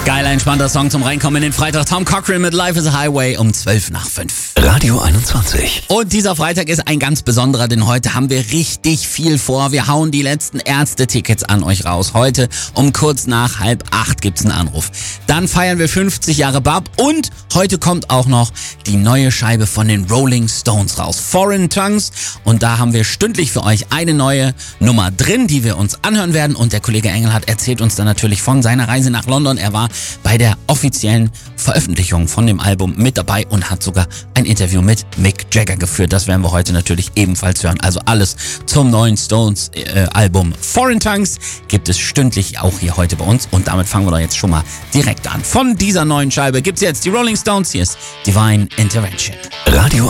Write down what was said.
Geil, entspannter Song zum Reinkommen in den Freitag. Tom Cochrane mit Life is a Highway um 5:12. Radio 21. Und dieser Freitag ist ein ganz besonderer, denn heute haben wir richtig viel vor. Wir hauen die letzten Ärzte-Tickets an euch raus. Heute um kurz nach 7:30 gibt's einen Anruf. Dann feiern wir 50 Jahre Bab und heute kommt auch noch die neue Scheibe von den Rolling Stones raus. Foreign Tongues. Und da haben wir stündlich für euch eine neue Nummer drin, die wir uns anhören werden. Und der Kollege Engelhardt erzählt uns dann natürlich von seiner Reise nach London. Er war bei der offiziellen Veröffentlichung von dem Album mit dabei und hat sogar ein Interview mit Mick Jagger geführt. Das werden wir heute natürlich ebenfalls hören. Also alles zum neuen Stones Album Foreign Tongues gibt es stündlich auch hier heute bei uns. Und damit fangen wir doch jetzt schon mal direkt an. Von dieser neuen Scheibe gibt's jetzt die Rolling Stones. Hier ist Divine Intervention. Radio